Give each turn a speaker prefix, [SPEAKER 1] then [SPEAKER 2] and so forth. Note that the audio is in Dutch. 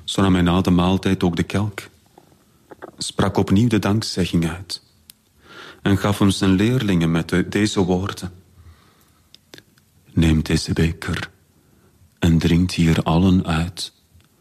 [SPEAKER 1] Zo nam hij na de maaltijd ook de kelk, sprak opnieuw de dankzegging uit en gaf hem zijn leerlingen met deze woorden: neemt deze beker en drinkt hier allen uit.